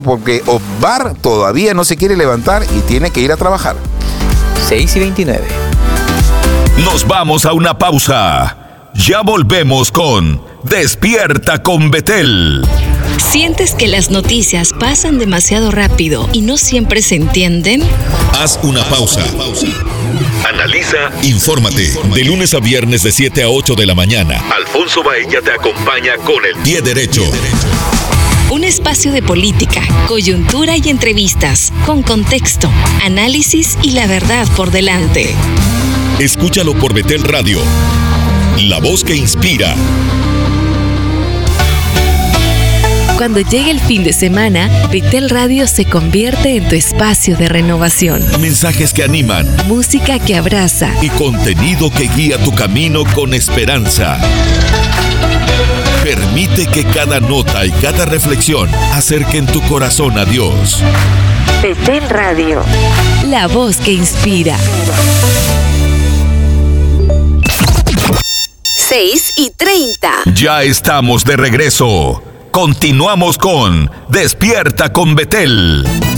Porque Osbar todavía no se quiere levantar y tiene que ir a trabajar. 6:29. Nos vamos a una pausa. Ya volvemos con Despierta con Betel. ¿Sientes que las noticias pasan demasiado rápido y no siempre se entienden? Haz una pausa. Analiza, infórmate. De lunes a viernes de 7 a 8 de la mañana. Alfonso Baella te acompaña con el pie derecho. Un espacio de política, coyuntura y entrevistas, con contexto, análisis y la verdad por delante. Escúchalo por Betel Radio, la voz que inspira. Cuando llega el fin de semana, Betel Radio se convierte en tu espacio de renovación. Mensajes que animan. Música que abraza. Y contenido que guía tu camino con esperanza. Permite que cada nota y cada reflexión acerquen tu corazón a Dios. Betel Radio, la voz que inspira. 6:30. Ya estamos de regreso. Continuamos con Despierta con Betel.